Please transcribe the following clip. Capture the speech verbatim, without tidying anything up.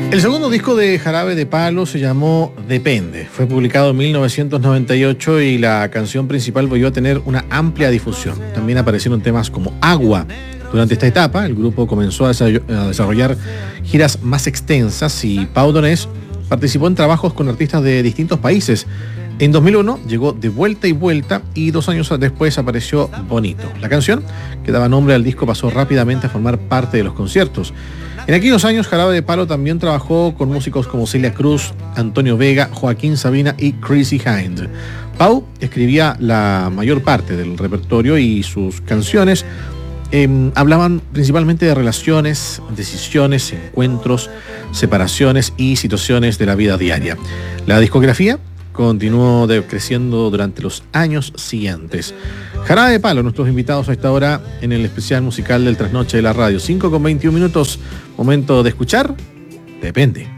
El segundo disco de Jarabe de Palo se llamó Depende. Fue publicado en mil novecientos noventa y ocho y la canción principal volvió a tener una amplia difusión. También aparecieron temas como Agua. Durante esta etapa, el grupo comenzó a desarrollar giras más extensas y Pau Donés participó en trabajos con artistas de distintos países. En dos mil uno llegó De Vuelta y Vuelta y dos años después apareció Bonito. La canción, que daba nombre al disco, pasó rápidamente a formar parte de los conciertos. En aquellos años, Jarabe de Palo también trabajó con músicos como Celia Cruz, Antonio Vega, Joaquín Sabina y Chrissy Hind. Pau escribía la mayor parte del repertorio y sus canciones eh, hablaban principalmente de relaciones, decisiones, encuentros, separaciones y situaciones de la vida diaria. La discografía continuó creciendo durante los años siguientes. Jarabe de Palo, nuestros invitados a esta hora en el especial musical del Trasnoche de la Radio. cinco con veintiún minutos, momento de escuchar Depende.